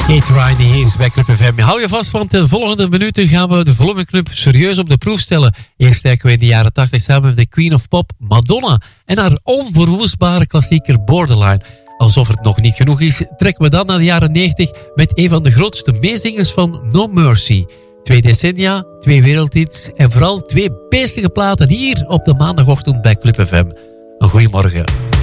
Ridey hier is bij Club FM. Hou je vast, want de volgende minuten gaan we de Volumenclub serieus op de proef stellen. Eerst kijken we in de jaren 80 samen met de Queen of Pop, Madonna. En haar onverwoestbare klassieker Borderline. Alsof het nog niet genoeg is, trekken we dan naar de jaren 90 met een van de grootste meezingers van No Mercy. 2 decennia, 2 wereldhits en vooral 2 beestige platen hier op de maandagochtend bij Club FM. Een goeiemorgen.